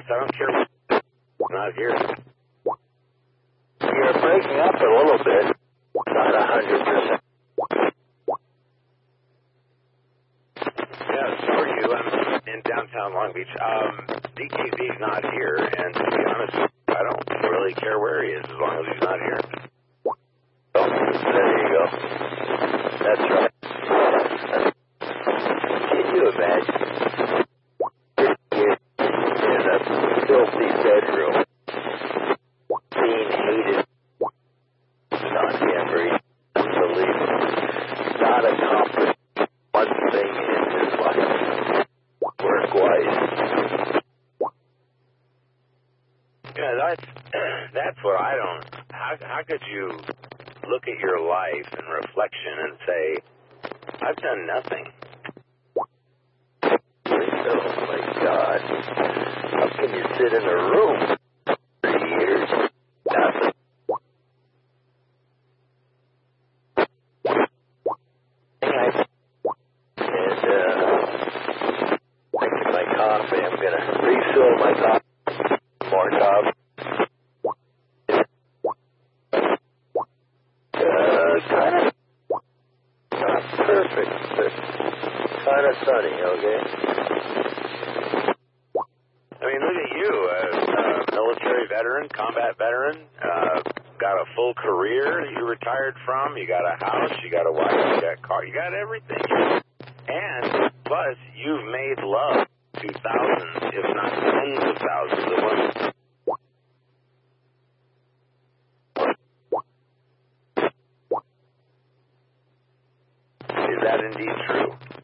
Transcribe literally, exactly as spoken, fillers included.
I don't care. Not here. You're breaking up a little bit. Not a hundred percent. Yeah, so are you. I'm in downtown Long Beach. Um, D K V's not here, and to be honest, I don't really care where he is as long as he's not here. Oh, there you go. That's right. Can you imagine in a filthy bedroom being hated on Camry? Unbelievable. Not accomplished one thing in his life, work-wise. Yeah, that's that's what I don't. How how could you look at your life in reflection and say, I've done nothing? Oh my God! How can you sit in a room for years? Nothing. And uh, drinking my coffee. I'm gonna refill my coffee. More coffee. Uh, kind of not perfect, but kind of sunny. Okay. I mean, look at you, a, a military veteran, combat veteran, uh, got a full career you retired from, you got a house, you got a wife, you got a car, you got everything. And plus, you've made love to thousands, if not tens of thousands of women. Is that indeed true?